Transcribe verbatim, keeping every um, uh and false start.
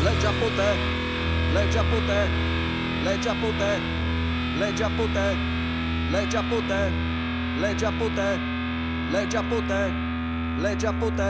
legge a poter, legge a poter, legge a poter, legge a poter, legge a poter, legge a poter, legge a poter, legge a poter.